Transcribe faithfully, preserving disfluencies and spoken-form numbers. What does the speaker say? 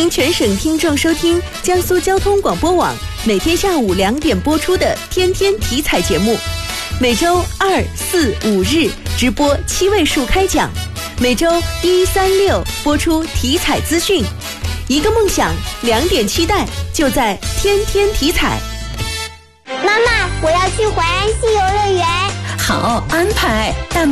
迎全省听众收听江苏交通广播网每天下午两点播出的天天体彩节目，每周二、四、五日直播七位数开讲，每周一、三、六播出体彩资讯。一个梦想，两点期待，就在天天体彩。 妈妈，我要去淮安溪游乐园。 好安排，大妈。